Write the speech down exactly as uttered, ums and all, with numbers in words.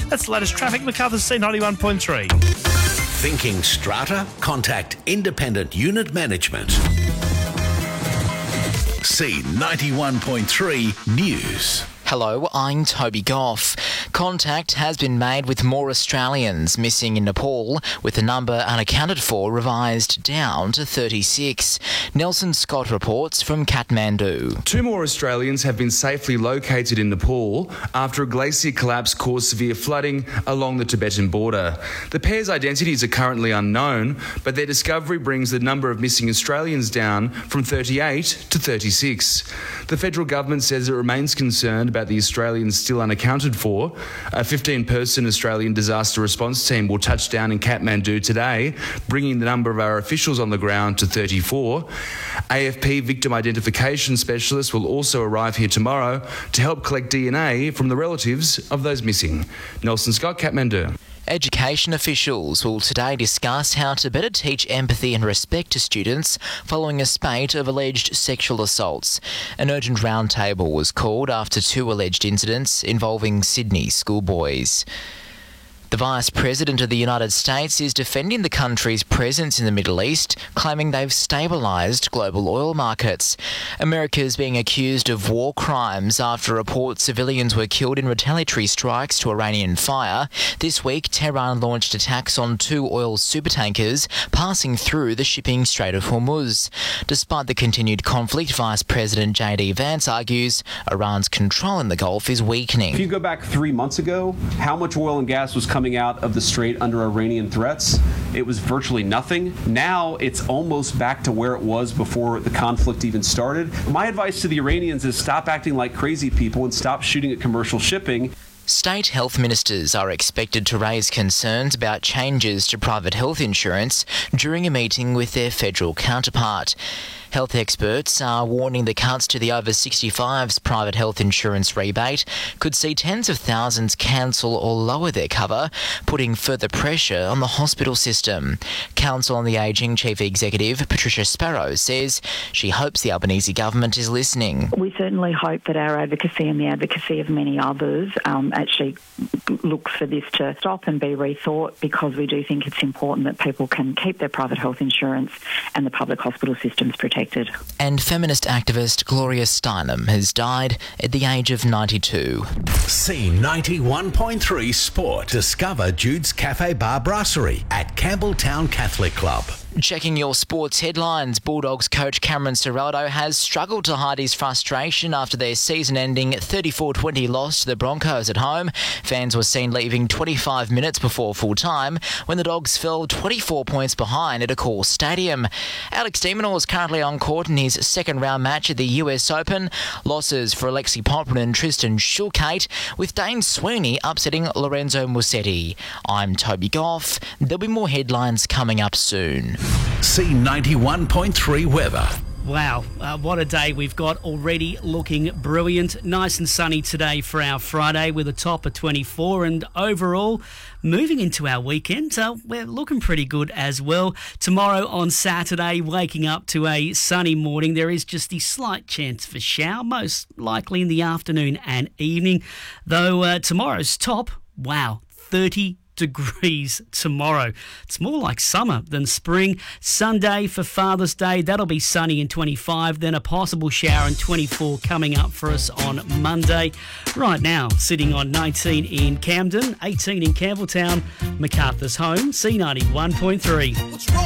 That's the latest traffic. Macarthur's C ninety-one point three. Thinking strata? Contact Independent Unit Management. C ninety-one point three News. Hello, I'm Toby Goff. Contact has been made with more Australians missing in Nepal, with the number unaccounted for revised down to thirty-six. Nelson Scott reports from Kathmandu. Two more Australians have been safely located in Nepal after a glacier collapse caused severe flooding along the Tibetan border. The pair's identities are currently unknown, but their discovery brings the number of missing Australians down from thirty-eight to thirty-six. The federal government says it remains concerned about the Australians still unaccounted for. A fifteen-person Australian disaster response team will touch down in Kathmandu today, bringing the number of our officials on the ground to thirty-four. A F P victim identification specialists will also arrive here tomorrow to help collect D N A from the relatives of those missing. Nelson Scott, Kathmandu. Education officials will today discuss how to better teach empathy and respect to students following a spate of alleged sexual assaults. An urgent roundtable was called after two alleged incidents involving Sydney schoolboys. The Vice President of the United States is defending the country's presence in the Middle East, claiming they've stabilised global oil markets. America is being accused of war crimes after reports civilians were killed in retaliatory strikes to Iranian fire. This week, Tehran launched attacks on two oil supertankers passing through the shipping Strait of Hormuz. Despite the continued conflict, Vice President J D Vance argues Iran's control in the Gulf is weakening. If you go back three months ago, how much oil and gas was coming out of the strait under Iranian threats? It was virtually nothing. Now it's almost back to where it was before the conflict even started. My advice to the Iranians is stop acting like crazy people and stop shooting at commercial shipping. State health ministers are expected to raise concerns about changes to private health insurance during a meeting with their federal counterpart. Health experts are warning the cuts to the over sixty-fives private health insurance rebate could see tens of thousands cancel or lower their cover, putting further pressure on the hospital system. Council on the Ageing Chief Executive Patricia Sparrow says she hopes the Albanese government is listening. We certainly hope that our advocacy and the advocacy of many others um, actually looks for this to stop and be rethought, because we do think it's important that people can keep their private health insurance and the public hospital systems protected. And feminist activist Gloria Steinem has died at the age of ninety-two. C ninety-one point three Sport. Discover Jude's Cafe Bar Brasserie at Campbelltown Catholic Club. Checking your sports headlines, Bulldogs coach Cameron Ciraldo has struggled to hide his frustration after their season-ending thirty-four twenty loss to the Broncos at home. Fans were seen leaving twenty-five minutes before full-time when the Dogs fell twenty-four points behind at Accor Stadium. Alex de Minaur is currently on court in his second-round match at the U S Open. Losses for Alexi Poprin and Tristan Shulkate, with Dane Sweeney upsetting Lorenzo Musetti. I'm Toby Goff. There'll be more headlines coming up soon. C ninety-one point three weather. Wow, uh, what a day we've got already, looking brilliant. Nice and sunny today for our Friday with a top of twenty-four, and overall, moving into our weekend, uh, we're looking pretty good as well. Tomorrow on Saturday, waking up to a sunny morning. There is just the slight chance for shower, most likely in the afternoon and evening. Though uh, tomorrow's top, wow, thirty degrees tomorrow. It's more like summer than spring. Sunday for Father's Day, that'll be sunny and twenty-five, then a possible shower and twenty-four coming up for us on Monday. Right now, sitting on nineteen in Camden, eighteen in Campbelltown, Macarthur's home, C ninety-one point three. What's wrong?